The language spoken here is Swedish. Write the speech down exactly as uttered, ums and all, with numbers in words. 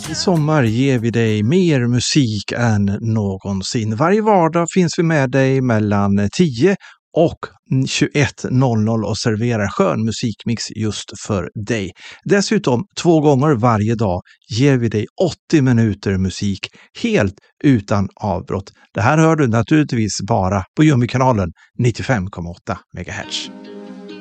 I sommar ger vi dig mer musik än någonsin. Varje vardag finns vi med dig mellan tio och tjugoett noll noll och serverar skön musikmix just för dig. Dessutom två gånger varje dag ger vi dig åttio minuter musik helt utan avbrott. Det här hör du naturligtvis bara på Jummikanalen nittiofem komma åtta megahertz.